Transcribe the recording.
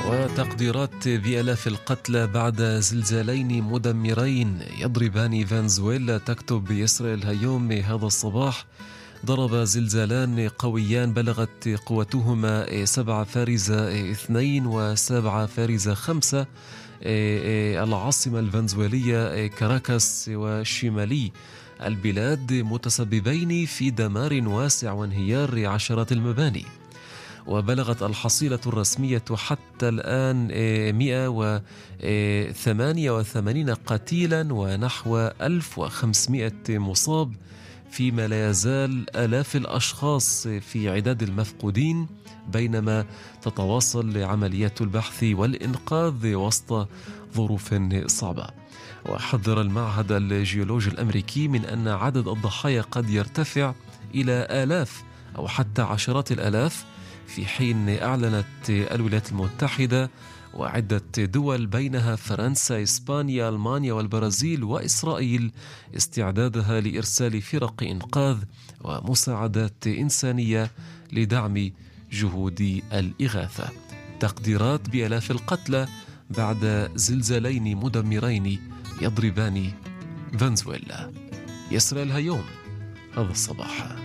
وتقديرات بآلاف القتلى بعد زلزالين مدمرين يضربان فنزويلا. تكتب إسرائيل هيوم هذا الصباح: ضرب زلزالان قويان بلغت قوتهما 7.2 و7.5 العاصمة الفنزويلية كاراكاس وشمالي البلاد، متسببين في دمار واسع وانهيار عشرات المباني. وبلغت الحصيلة الرسمية حتى الآن 188 قتيلا ونحو 1500 مصاب، فيما لا يزال آلاف الأشخاص في عداد المفقودين، بينما تتواصل عمليات البحث والإنقاذ وسط ظروف صعبة. وحذر المعهد الجيولوجي الأمريكي من أن عدد الضحايا قد يرتفع إلى آلاف أو حتى عشرات الآلاف، في حين أعلنت الولايات المتحدة وعدة دول بينها فرنسا، إسبانيا، ألمانيا والبرازيل وإسرائيل استعدادها لإرسال فرق إنقاذ ومساعدات إنسانية لدعم جهود الإغاثة. تقديرات بآلاف القتلى بعد زلزالين مدمرين يضربان فنزويلا. إسرائيل هيوم هذا الصباح.